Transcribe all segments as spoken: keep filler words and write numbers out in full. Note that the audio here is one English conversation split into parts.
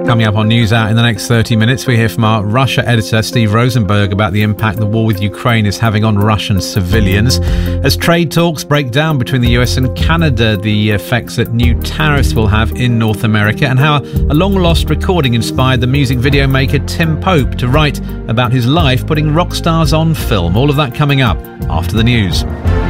Coming up on NewsHour in the next thirty minutes, we hear from our Russia editor Steve Rosenberg about the impact the war with Ukraine is having on Russian civilians. As trade talks break down between the U S and Canada, the effects that new tariffs will have in North America, and how a long-lost recording inspired the music video maker Tim Pope to write about his life putting rock stars on film. All of that coming up after the news.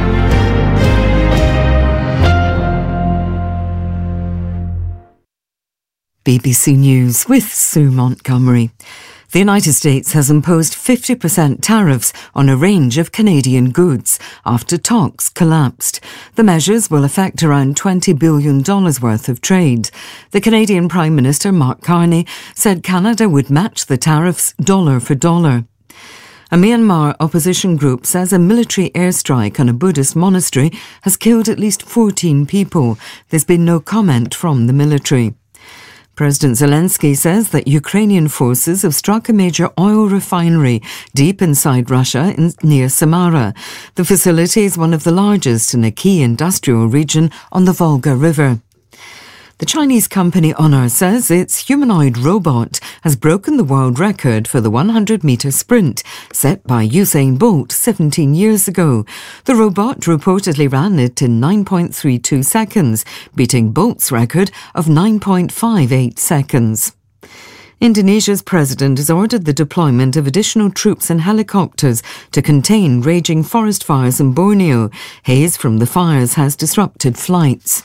B B C News with Sue Montgomery. The United States has imposed fifty percent tariffs on a range of Canadian goods after talks collapsed. The measures will affect around twenty billion dollars worth of trade. The Canadian Prime Minister, Mark Carney, said Canada would match the tariffs dollar for dollar. A Myanmar opposition group says a military airstrike on a Buddhist monastery has killed at least fourteen people. There's been no comment from the military. President Zelensky says that Ukrainian forces have struck a major oil refinery deep inside Russia in, near Samara. The facility is one of the largest in a key industrial region on the Volga River. The Chinese company Honor says its humanoid robot has broken the world record for the hundred metre sprint set by Usain Bolt seventeen years ago. The robot reportedly ran it in nine point three two seconds, beating Bolt's record of nine point five eight seconds. Indonesia's president has ordered the deployment of additional troops and helicopters to contain raging forest fires in Borneo. Haze from the fires has disrupted flights.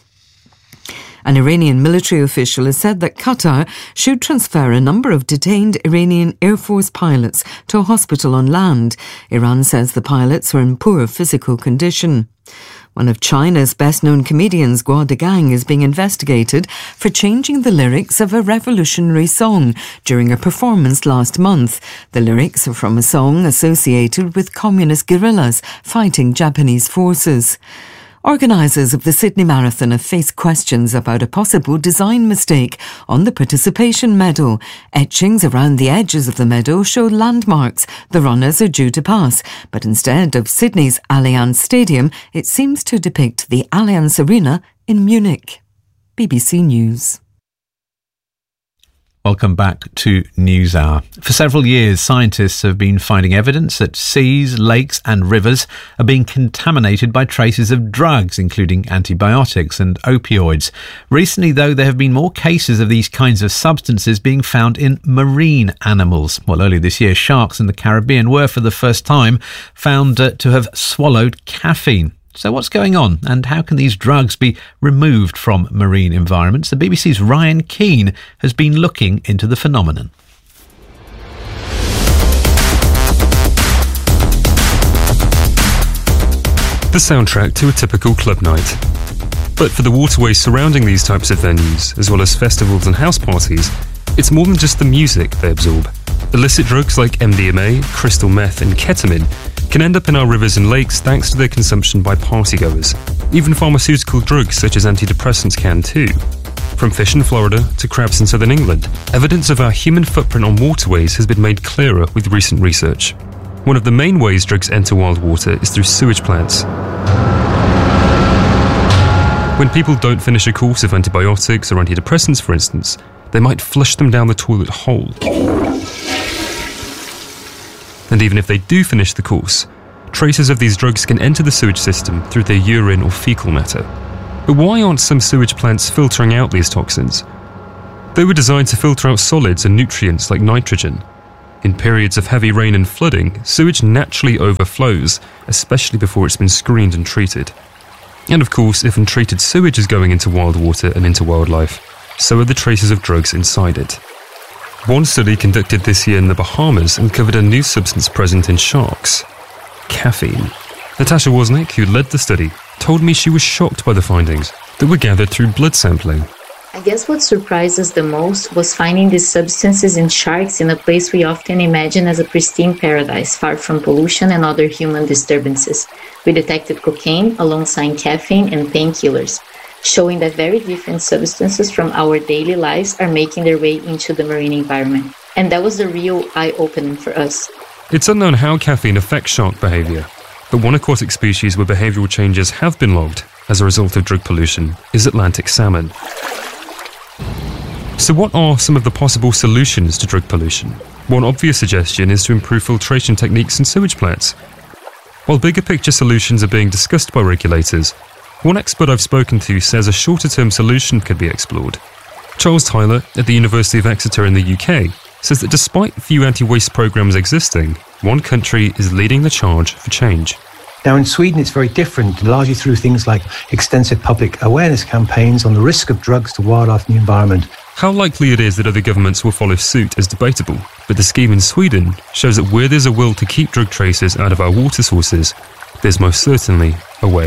An Iranian military official has said that Qatar should transfer a number of detained Iranian Air Force pilots to a hospital on land. Iran says the pilots were in poor physical condition. One of China's best-known comedians, Guo Degang, is being investigated for changing the lyrics of a revolutionary song during a performance last month. The lyrics are from a song associated with communist guerrillas fighting Japanese forces. Organisers of the Sydney Marathon have faced questions about a possible design mistake on the participation medal. Etchings around the edges of the medal show landmarks the runners are due to pass, but instead of Sydney's Allianz Stadium, it seems to depict the Allianz Arena in Munich. B B C News. Welcome back to NewsHour. For several years, scientists have been finding evidence that seas, lakes and rivers are being contaminated by traces of drugs, including antibiotics and opioids. Recently, though, there have been more cases of these kinds of substances being found in marine animals. Well, earlier this year, sharks in the Caribbean were, for the first time, found uh, to have swallowed caffeine. So what's going on, and how can these drugs be removed from marine environments? The B B C's Ryan Keane has been looking into the phenomenon. The soundtrack to a typical club night. But for the waterways surrounding these types of venues, as well as festivals and house parties, it's more than just the music they absorb. Illicit drugs like M D M A, crystal meth and ketamine can end up in our rivers and lakes thanks to their consumption by partygoers. Even pharmaceutical drugs such as antidepressants can too. From fish in Florida to crabs in southern England, evidence of our human footprint on waterways has been made clearer with recent research. One of the main ways drugs enter wild water is through sewage plants. When people don't finish a course of antibiotics or antidepressants, for instance, they might flush them down the toilet hole. And even if they do finish the course, traces of these drugs can enter the sewage system through their urine or fecal matter. But why aren't some sewage plants filtering out these toxins? They were designed to filter out solids and nutrients like nitrogen. In periods of heavy rain and flooding, sewage naturally overflows, especially before it's been screened and treated. And of course, if untreated sewage is going into wild water and into wildlife, so are the traces of drugs inside it. One study conducted this year in the Bahamas uncovered a new substance present in sharks: caffeine. Natasha Wozniak, who led the study, told me she was shocked by the findings that were gathered through blood sampling. I guess what surprised us the most was finding these substances in sharks in a place we often imagine as a pristine paradise, far from pollution and other human disturbances. We detected cocaine alongside caffeine and painkillers, showing that very different substances from our daily lives are making their way into the marine environment. And that was the real eye-opening for us. It's unknown how caffeine affects shark behaviour, but one aquatic species where behavioural changes have been logged as a result of drug pollution is Atlantic salmon. So what are some of the possible solutions to drug pollution? One obvious suggestion is to improve filtration techniques in sewage plants. While bigger picture solutions are being discussed by regulators, one expert I've spoken to says a shorter term solution could be explored. Charles Tyler at the University of Exeter in the U K says that despite few anti-waste programmes existing, one country is leading the charge for change. Now in Sweden it's very different, largely through things like extensive public awareness campaigns on the risk of drugs to wildlife and the environment. How likely it is that other governments will follow suit is debatable, but the scheme in Sweden shows that where there's a will to keep drug traces out of our water sources, there's most certainly a way.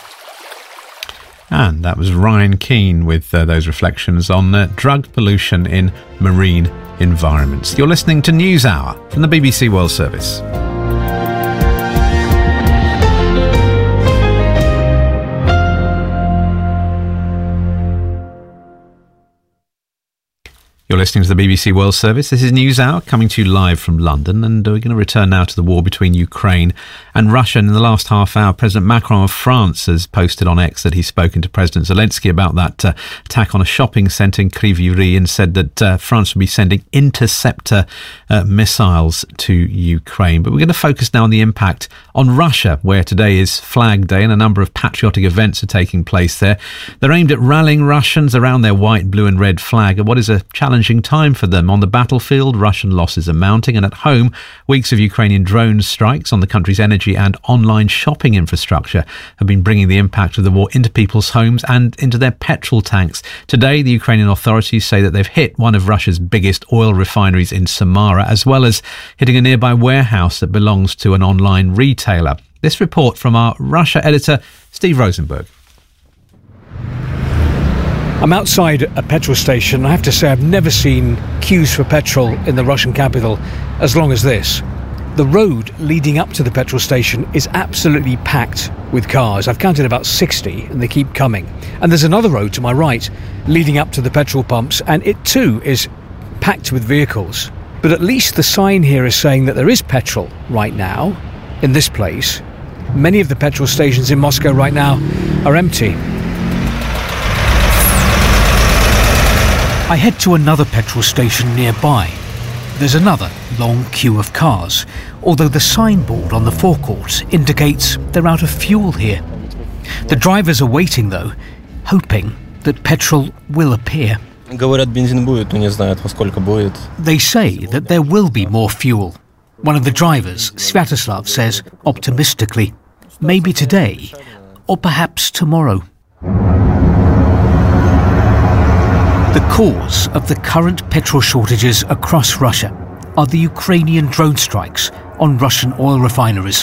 And that was Ryan Keane with uh, those reflections on uh, drug pollution in marine environments. You're listening to NewsHour from the B B C World Service. You're listening to the B B C World Service. This is NewsHour coming to you live from London, and we're going to return now to the war between Ukraine and Russia. And in the last half hour, President Macron of France has posted on X that he's spoken to President Zelensky about that uh, attack on a shopping centre in Kryvyi and said that uh, France will be sending interceptor uh, missiles to Ukraine. But we're going to focus now on the impact on Russia, where today is Flag Day and a number of patriotic events are taking place there. They're aimed at rallying Russians around their white, blue and red flag at what is a challenge time for them. On the battlefield, Russian losses are mounting, and at home, weeks of Ukrainian drone strikes on the country's energy and online shopping infrastructure have been bringing the impact of the war into people's homes and into their petrol tanks. Today, the Ukrainian authorities say that they've hit one of Russia's biggest oil refineries in Samara, as well as hitting a nearby warehouse that belongs to an online retailer. This report from our Russia editor, Steve Rosenberg. I'm outside a petrol station. I have to say I've never seen queues for petrol in the Russian capital as long as this. The road leading up to the petrol station is absolutely packed with cars. I've counted about sixty and they keep coming. And there's another road to my right leading up to the petrol pumps, and it too is packed with vehicles. But at least the sign here is saying that there is petrol right now in this place. Many of the petrol stations in Moscow right now are empty. I head to another petrol station nearby. There's another long queue of cars, although the signboard on the forecourt indicates they're out of fuel here. The drivers are waiting though, hoping that petrol will appear. They say that there will be more fuel. One of the drivers, Sviatoslav, says optimistically, maybe today or perhaps tomorrow. The cause of the current petrol shortages across Russia are the Ukrainian drone strikes on Russian oil refineries.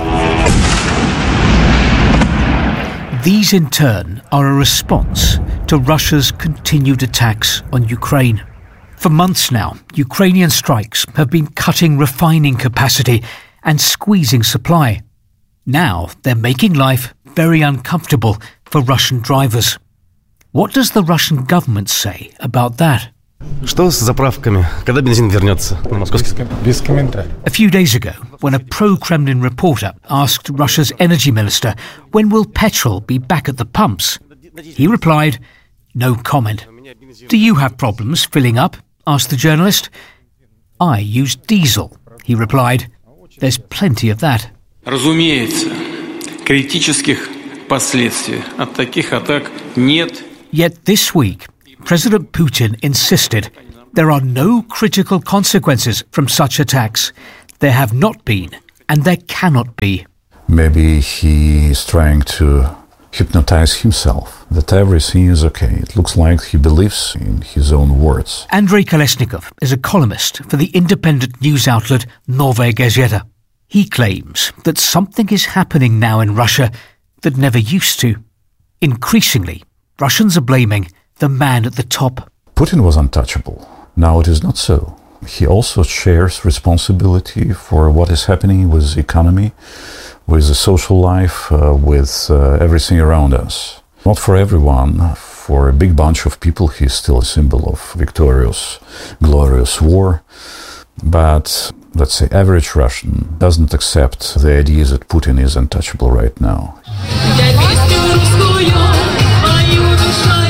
These in turn are a response to Russia's continued attacks on Ukraine. For months now, Ukrainian strikes have been cutting refining capacity and squeezing supply. Now they're making life very uncomfortable for Russian drivers. What does the Russian government say about that? Что с заправками? Когда бензин вернется на московский? Без комментариев. A few days ago, when a pro-Kremlin reporter asked Russia's energy minister, when will petrol be back at the pumps? He replied, no comment. Do you have problems filling up? Asked the journalist. I use diesel, he replied. There's plenty of that. Разумеется, критических последствий от таких атак нет. Yet this week, President Putin insisted there are no critical consequences from such attacks. There have not been, and there cannot be. Maybe he is trying to hypnotize himself, that everything is okay. It looks like he believes in his own words. Andrei Kolesnikov is a columnist for the independent news outlet Novaya Gazeta. He claims that something is happening now in Russia that never used to. Increasingly, Russians are blaming the man at the top. Putin was untouchable. Now it is not so. He also shares responsibility for what is happening with the economy, with the social life, uh, with uh, everything around us. Not for everyone. For a big bunch of people, he is still a symbol of victorious, glorious war. But, let's say, average Russian doesn't accept the idea that Putin is untouchable right now.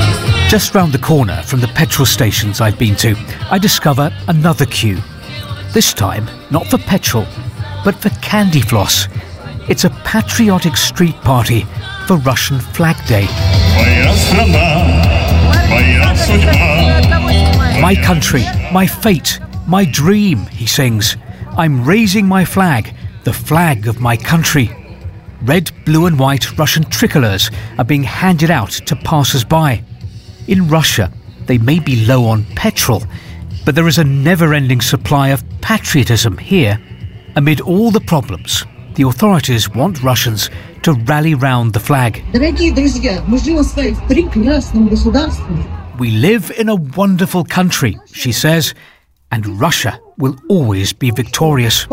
Just round the corner from the petrol stations I've been to, I discover another queue. This time, not for petrol, but for candy floss. It's a patriotic street party for Russian Flag Day. My country, my fate, my dream, he sings. I'm raising my flag, the flag of my country. Red, blue and white Russian tricolours are being handed out to passers-by. In Russia, they may be low on petrol, but there is a never-ending supply of patriotism here. Amid all the problems, the authorities want Russians to rally round the flag. We live in a wonderful country, she says, and Russia will always be victorious.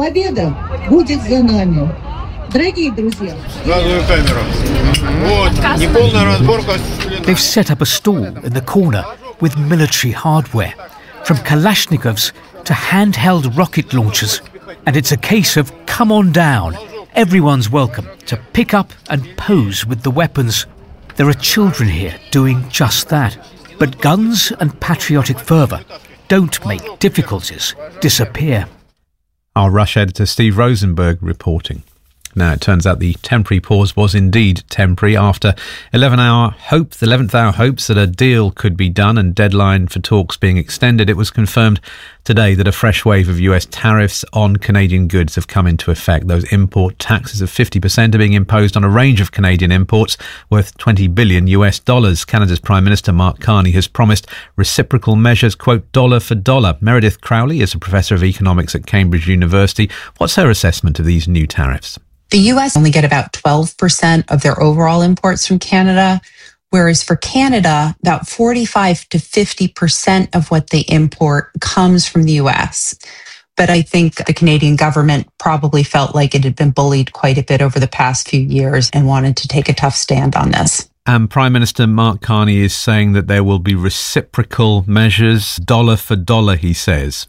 They've set up a stall in the corner with military hardware, from Kalashnikovs to handheld rocket launchers. And it's a case of come on down. Everyone's welcome to pick up and pose with the weapons. There are children here doing just that. But guns and patriotic fervour don't make difficulties disappear. Our Russia editor Steve Rosenberg reporting. Now, it turns out the temporary pause was indeed temporary. After eleven-hour hope, the eleventh hour hopes that a deal could be done and deadline for talks being extended, it was confirmed today that a fresh wave of U S tariffs on Canadian goods have come into effect. Those import taxes of fifty percent are being imposed on a range of Canadian imports worth twenty billion U S dollars. Canada's Prime Minister Mark Carney has promised reciprocal measures, quote, dollar for dollar. Meredith Crowley is a professor of economics at Cambridge University. What's her assessment of these new tariffs? The U S only get about twelve percent of their overall imports from Canada, whereas for Canada, about forty-five to fifty percent of what they import comes from the U S. But I think the Canadian government probably felt like it had been bullied quite a bit over the past few years and wanted to take a tough stand on this. And Prime Minister Mark Carney is saying that there will be reciprocal measures, dollar for dollar, he says.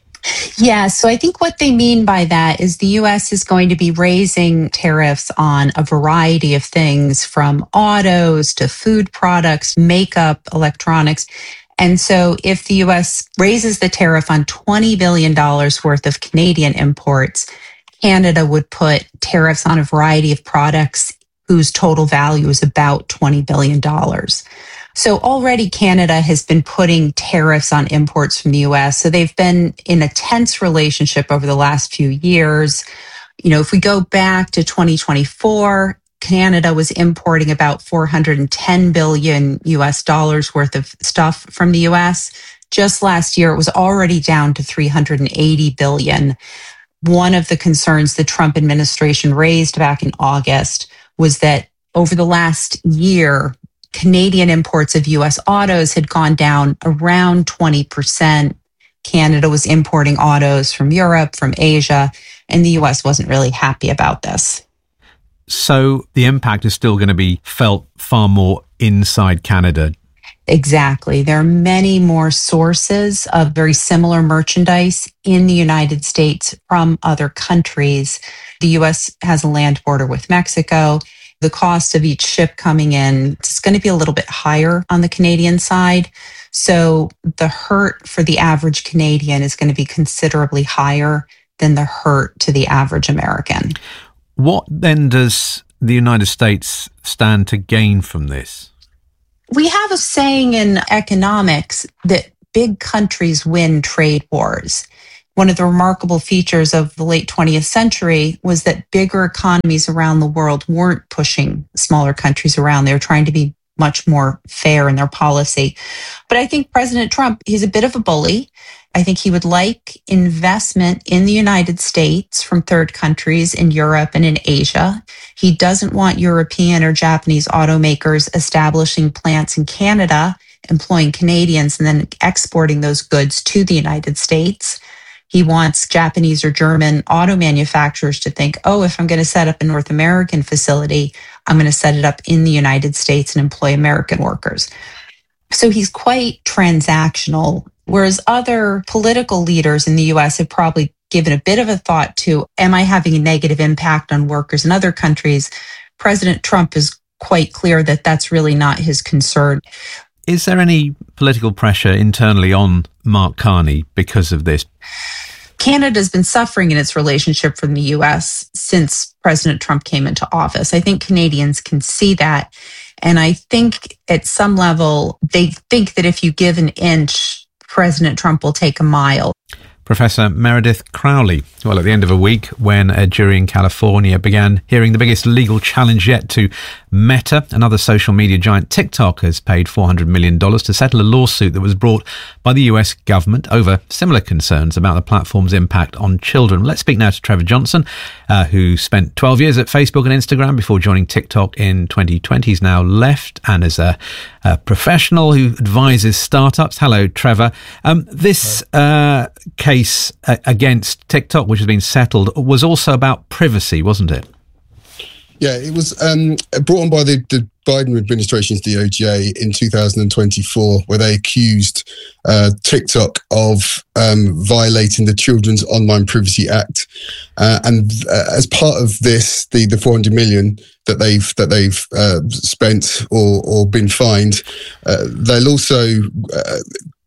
Yeah, so I think what they mean by that is the U S is going to be raising tariffs on a variety of things, from autos to food products, makeup, electronics. And so if the U S raises the tariff on twenty billion dollars worth of Canadian imports, Canada would put tariffs on a variety of products whose total value is about twenty billion dollars. So already Canada has been putting tariffs on imports from the U S. So they've been in a tense relationship over the last few years. You know, if we go back to twenty twenty-four, Canada was importing about four hundred ten billion U S dollars worth of stuff from the U S. Just last year, it was already down to three hundred eighty billion. One of the concerns the Trump administration raised back in August was that over the last year, Canadian imports of U S autos had gone down around twenty percent. Canada was importing autos from Europe, from Asia, and the U S wasn't really happy about this. So the impact is still going to be felt far more inside Canada. Exactly. There are many more sources of very similar merchandise in the United States from other countries. The U S has a land border with Mexico. The cost of each ship coming in is going to be a little bit higher on the Canadian side. So the hurt for the average Canadian is going to be considerably higher than the hurt to the average American. What then does the United States stand to gain from this? We have a saying in economics that big countries win trade wars. One of the remarkable features of the late twentieth century was that bigger economies around the world weren't pushing smaller countries around. They were trying to be much more fair in their policy. But I think President Trump, he's a bit of a bully. I think he would like investment in the United States from third countries in Europe and in Asia. He doesn't want European or Japanese automakers establishing plants in Canada, employing Canadians, and then exporting those goods to the United States. He wants Japanese or German auto manufacturers to think, oh, if I'm going to set up a North American facility, I'm going to set it up in the United States and employ American workers. So he's quite transactional, whereas other political leaders in the U S have probably given a bit of a thought to, am I having a negative impact on workers in other countries? President Trump is quite clear that that's really not his concern. is there any political pressure internally on Mark Carney because of this? Canada's been suffering in its relationship from the U S since President Trump came into office. I think Canadians can see that. And I think at some level, they think that if you give an inch, President Trump will take a mile. Professor Meredith Crowley. Well, at the end of a week, when a jury in California began hearing the biggest legal challenge yet to Meta, another social media giant, TikTok has paid four hundred million dollars to settle a lawsuit that was brought by the U S government over similar concerns about the platform's impact on children. Let's speak now to Trevor Johnson, uh, who spent twelve years at Facebook and Instagram before joining TikTok in twenty twenty. He's now left and is a, a professional who advises startups. Hello, Trevor. Um, this uh, case against TikTok, which has been settled, was also about privacy, wasn't it? Yeah, it was um, brought on by the, the Biden administration's D O J in two thousand twenty-four, where they accused uh, TikTok of um, violating the Children's Online Privacy Act, uh, and uh, as part of this, the the four hundred million that they've that they've uh, spent or or been fined, uh, they'll also uh,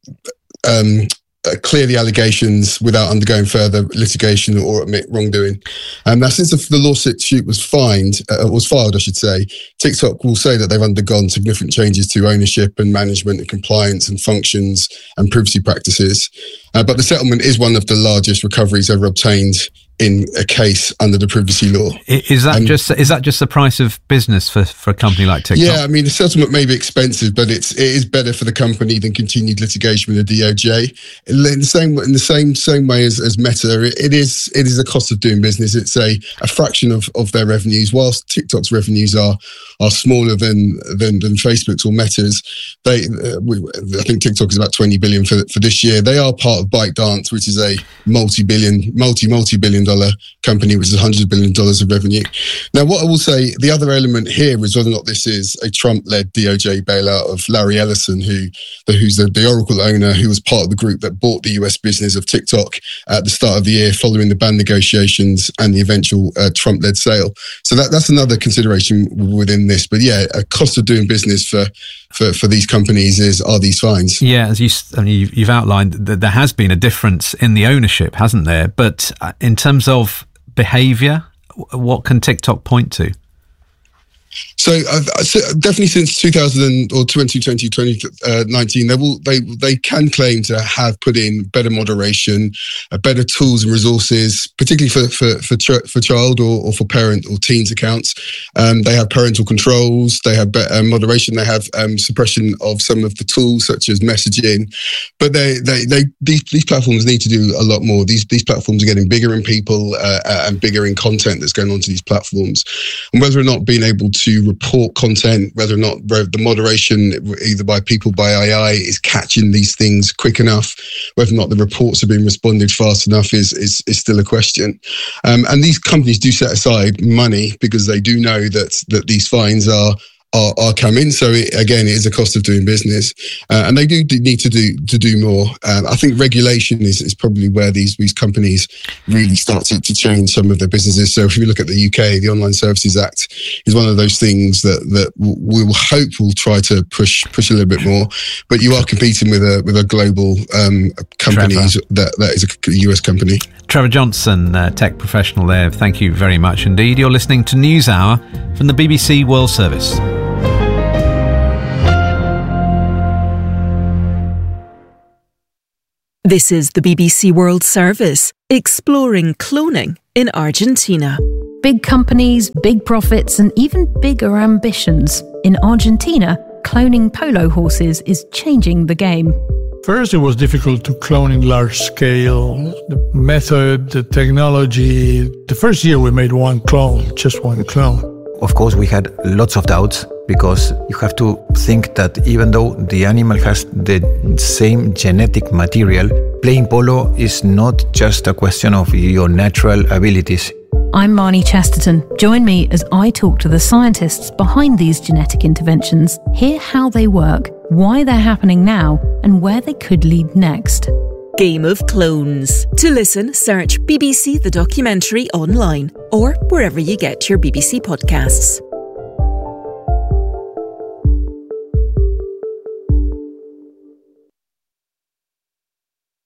um, Uh, clear the allegations without undergoing further litigation or admit wrongdoing. And now, since the, the lawsuit was fined, uh, was filed, I should say, TikTok will say that they've undergone significant changes to ownership and management and compliance and functions and privacy practices. Uh, but the settlement is one of the largest recoveries ever obtained in a case under the privacy law. Is that um, just is that just the price of business for, for a company like TikTok? Yeah, I mean, the settlement may be expensive, but it's it is better for the company than continued litigation with the D O J. In the same in the same same way as, as Meta, it, it is it is a cost of doing business. It's a, a fraction of, of their revenues. Whilst TikTok's revenues are are smaller than than, than Facebook's or Meta's, they uh, we, I think TikTok is about twenty billion for for this year. They are part of ByteDance, which is a multi-billion, multi multi-billion dollar company, which is one hundred billion dollars of revenue. Now, what I will say, the other element here is whether or not this is a Trump-led D O J bailout of Larry Ellison, who the, who's the, the Oracle owner, who was part of the group that bought the U S business of TikTok at the start of the year following the ban negotiations and the eventual uh, Trump-led sale. So that, that's another consideration within this. But yeah, a cost of doing business for for, for these companies is are these fines. Yeah, as you, I mean, you've outlined that there has been a difference in the ownership, hasn't there? But in terms of behaviour, what can TikTok point to? So, uh, so definitely since two thousand or twenty twenty, twenty nineteen, they will they they can claim to have put in better moderation, uh, better tools and resources, particularly for for for, ch- for child or, or for parent or teens accounts. Um, they have parental controls, they have better moderation, they have um, suppression of some of the tools such as messaging. But they they they these, these platforms need to do a lot more. These these platforms are getting bigger in people uh, and bigger in content that's going onto these platforms, and whether or not being able to to report content, whether or not the moderation, either by people, by A I, is catching these things quick enough, whether or not the reports are being responded fast enough is is, is still a question. Um, and these companies do set aside money because they do know that that these fines are Are, are coming. So it, again, it is a cost of doing business, uh, and they do, do need to do to do more. Um, I think regulation is, is probably where these these companies really start to, to change some of their businesses. So if you look at the U K, the Online Services Act is one of those things that that we will hope will try to push push a little bit more. But you are competing with a with a global um, company that that is a U S company. Trevor Johnson, uh, tech professional there. Thank you very much indeed. You're listening to NewsHour from the B B C World Service. This is the B B C World Service, exploring cloning in Argentina. Big companies, big profits, and even bigger ambitions. In Argentina, cloning polo horses is changing the game. First, it was difficult to clone in large scale. The method, the technology. The first year we made one clone, just one clone. Of course, we had lots of doubts because you have to think that even though the animal has the same genetic material, playing polo is not just a question of your natural abilities. I'm Marnie Chesterton. Join me as I talk to the scientists behind these genetic interventions, hear how they work, why they're happening now, and where they could lead next. Game of Clones. To listen, search B B C The Documentary online or wherever you get your B B C podcasts.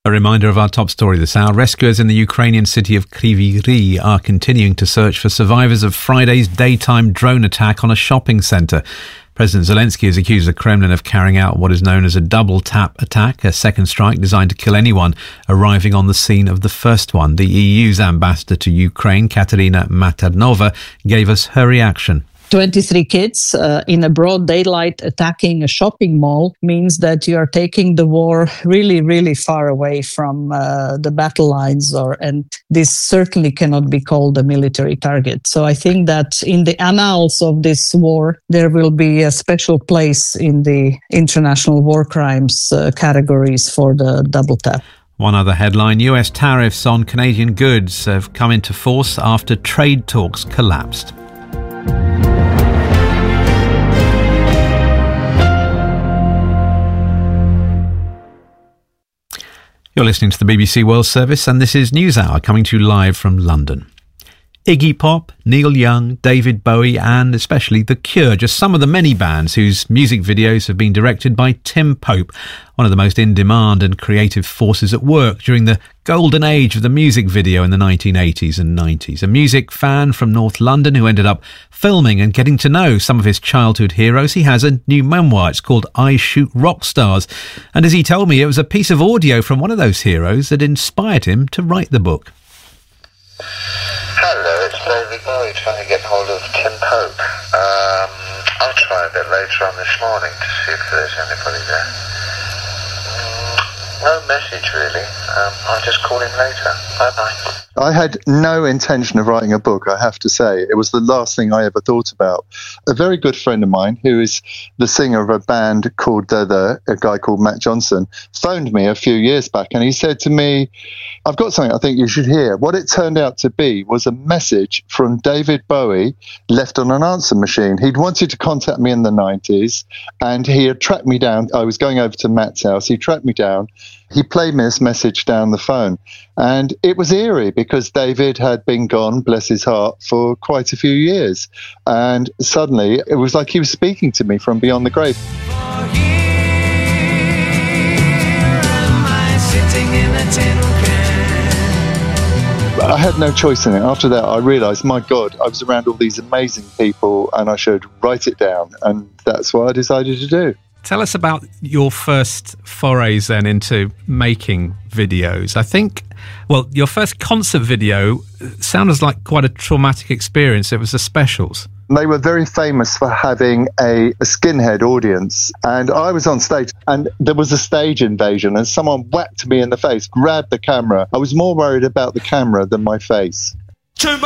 A reminder of our top story this hour. Rescuers in the Ukrainian city of Kryvyi Rih are continuing to search for survivors of Friday's daytime drone attack on a shopping centre. President Zelensky has accused the Kremlin of carrying out what is known as a double-tap attack, a second strike designed to kill anyone arriving on the scene of the first one. The E U's ambassador to Ukraine, Katerina Maternova, gave us her reaction. twenty-three kids uh, in a broad daylight attacking a shopping mall means that you are taking the war really, really far away from uh, the battle lines, or and this certainly cannot be called a military target. So I think that in the annals of this war, there will be a special place in the international war crimes uh, categories for the double tap. One other headline, U S tariffs on Canadian goods have come into force after trade talks collapsed. You're listening to the B B C World Service, and this is NewsHour coming to you live from London. Iggy Pop, Neil Young, David Bowie and especially The Cure, just some of the many bands whose music videos have been directed by Tim Pope, one of the most in-demand and creative forces at work during the golden age of the music video in the nineteen eighties and nineties. A music fan from North London who ended up filming and getting to know some of his childhood heroes. He has a new memoir. It's called I Shoot Rock Stars. And as he told me, it was a piece of audio from one of those heroes that inspired him to write the book. Hello, it's David Bowie trying to get hold of Tim Pope. Um, I'll try a bit later on this morning to see if there's anybody there. Mm, no message really. Um, I'll just call him later. Bye-bye. I had no intention of writing a book, I have to say. It was the last thing I ever thought about. A very good friend of mine, who is the singer of a band called The The, a guy called Matt Johnson, phoned me a few years back and he said to me, I've got something I think you should hear. What it turned out to be was a message from David Bowie left on an answer machine. He'd wanted to contact me in the nineties and he had tracked me down. I was going over to Matt's house. He tracked me down. He played me this message down the phone. And it was eerie because David had been gone, bless his heart, for quite a few years. And suddenly it was like he was speaking to me from beyond the grave. I had no choice in it. After that, I realised, my God, I was around all these amazing people and I should write it down. And that's what I decided to do. Tell us about your first forays then into making videos. I think, well, your first concert video sounds like quite a traumatic experience. It was the Specials. They were very famous for having a, a skinhead audience. And I was on stage and there was a stage invasion and someone whacked me in the face, grabbed the camera. I was more worried about the camera than my face.